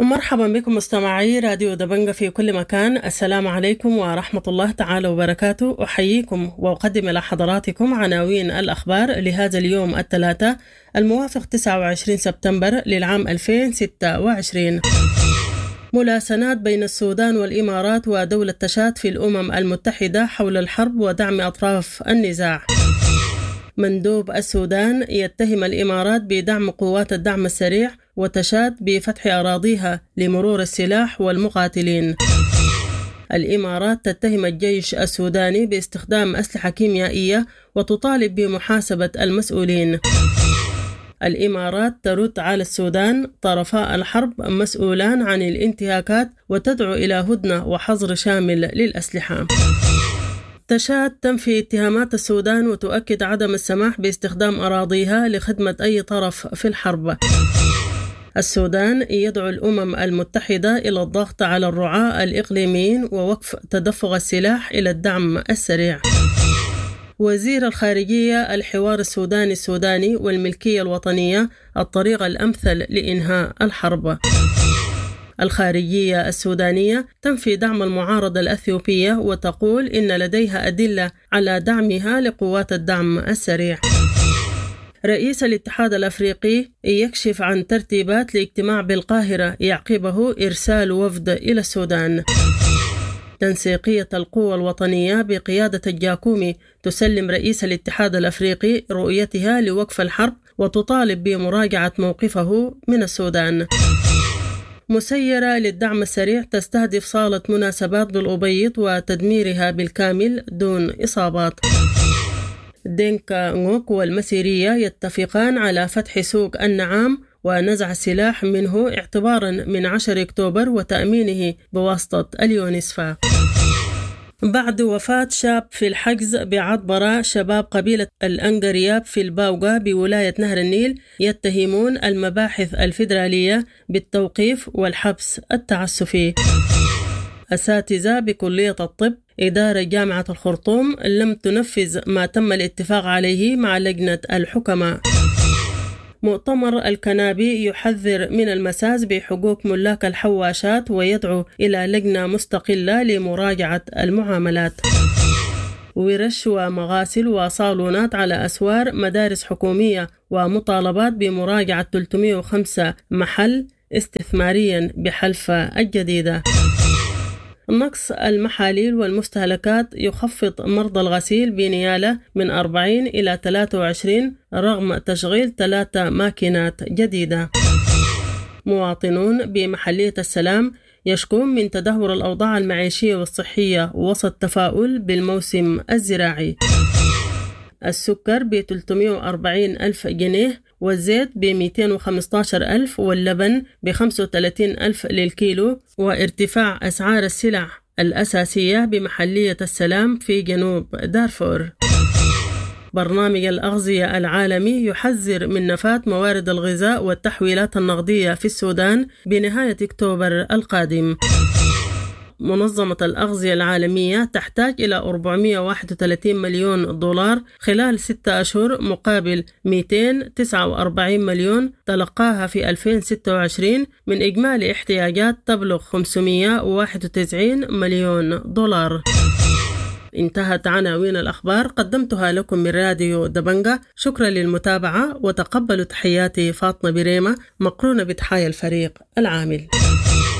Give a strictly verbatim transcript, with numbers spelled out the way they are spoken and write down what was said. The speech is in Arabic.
مرحبا بكم مستمعي راديو دبنجة في كل مكان. السلام عليكم ورحمة الله تعالى وبركاته. أحييكم وأقدم إلى حضراتكم عناوين الأخبار لهذا اليوم الثلاثاء الموافق تسعة وعشرين سبتمبر للعام ألفين وستة وعشرين. ملاسنات بين السودان والإمارات ودولة تشاد في الأمم المتحدة حول الحرب ودعم أطراف النزاع. مندوب السودان يتهم الإمارات بدعم قوات الدعم السريع وتشاد بفتح أراضيها لمرور السلاح والمقاتلين. الإمارات تتهم الجيش السوداني باستخدام أسلحة كيميائية وتطالب بمحاسبة المسؤولين. الإمارات ترد على السودان طرفاء الحرب مسؤولان عن الانتهاكات وتدعو إلى هدنة وحظر شامل للأسلحة. تشاد تنفي اتهامات السودان وتؤكد عدم السماح باستخدام أراضيها لخدمة أي طرف في الحرب. السودان يدعو الأمم المتحدة إلى الضغط على الرعاة الإقليميين ووقف تدفق السلاح إلى الدعم السريع. وزير الخارجية الحوار السوداني السوداني والملكية الوطنية الطريقة الأمثل لإنهاء الحرب. الخارجية السودانية تنفي دعم المعارضة الأثيوبية وتقول إن لديها أدلة على دعمها لقوات الدعم السريع. رئيس الاتحاد الأفريقي يكشف عن ترتيبات لاجتماع بالقاهرة يعقبه إرسال وفد إلى السودان. تنسيقية القوى الوطنية بقيادة الجاكومي تسلم رئيس الاتحاد الأفريقي رؤيتها لوقف الحرب وتطالب بمراجعة موقفه من السودان. مسيرة للدعم السريع تستهدف صالة مناسبات بالأبيض وتدميرها بالكامل دون إصابات. دينكا نوك والمسيرية يتفقان على فتح سوق النعام ونزع السلاح منه اعتبارا من عشرة أكتوبر وتأمينه بواسطة اليونسفا. بعد وفاة شاب في الحجز بعطبرة، شباب قبيلة الأنقرياب في الباوغا بولاية نهر النيل يتهمون المباحث الفيدرالية بالتوقيف والحبس التعسفي. أساتذة بكلية الطب إدارة جامعة الخرطوم لم تنفذ ما تم الاتفاق عليه مع لجنة الحكماء. مؤتمر الكنابي يحذر من المساس بحقوق ملاك الحواشات ويدعو إلى لجنة مستقلة لمراجعة المعاملات. ورش ومغاسل وصالونات على أسوار مدارس حكومية ومطالبات بمراجعة ثلاثمئة وخمسة محل استثماريا بحلفة الجديدة. نقص المحاليل والمستهلكات يخفض مرضى الغسيل بنيالة من أربعين إلى ثلاثة وعشرين رغم تشغيل ثلاثة ماكينات جديدة. مواطنون بمحلية السلام يشكون من تدهور الأوضاع المعيشية والصحية وسط تفاؤل بالموسم الزراعي. السكر ب ثلاثمئة وأربعين ألف جنيه والزيت ب مئتين وخمسة عشر ألف واللبن ب خمسة وثلاثين ألف للكيلو. وارتفاع أسعار السلع الأساسية بمحلية السلام في جنوب دارفور. برنامج الأغذية العالمي يحذر من نفاذ موارد الغذاء والتحويلات النقدية في السودان بنهاية أكتوبر القادم. منظمة الأغذية العالمية تحتاج إلى أربعمئة وواحد وثلاثين مليون دولار خلال ستة أشهر مقابل مئتين وتسعة وأربعين مليون تلقاها في ألفين وستة وعشرين من إجمالي احتياجات تبلغ خمسمئة وواحد وتسعين مليون دولار. انتهت عناوين الأخبار قدمتها لكم من راديو دبنجة. شكرا للمتابعة وتقبلوا تحياتي فاطمة بريمة مقرونة بتحايا الفريق العامل.